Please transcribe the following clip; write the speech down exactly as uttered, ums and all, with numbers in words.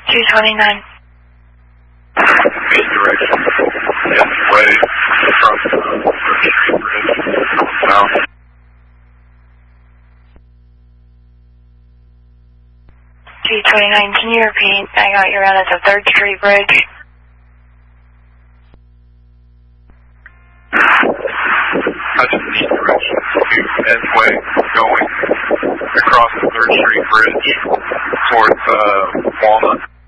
two twenty-nine. Main direction. Yes, way across the Third Street Bridge, south. two twenty-nine, can you repeat? I got you out at the Third Street Bridge. Touch the east direction to Edgeway, going across the Third Street Bridge towards uh, Walnut.